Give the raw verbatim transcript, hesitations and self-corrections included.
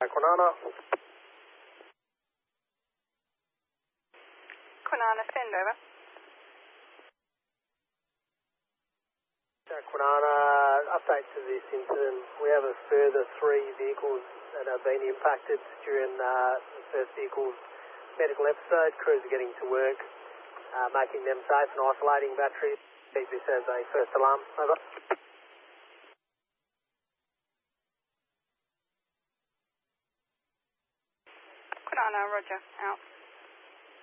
Kwinana. Kwinana, send over. Kwinana, update to this incident. We have a further three vehicles that have been impacted during uh, the first vehicle's medical episode. Crews are getting to work, uh, making them safe and isolating batteries. Keep this as a first alarm. Over. Kwinana, roger, out.